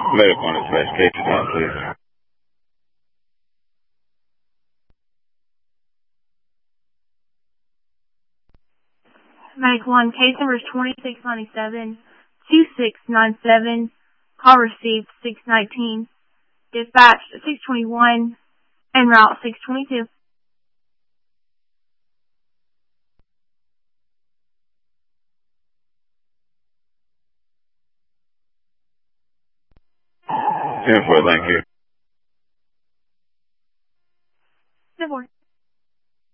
Medical on its best. Case one, please. Medic 1, case number is 2697-2697. Call received 619. Dispatched 621 en route 622. Ten four, thank you.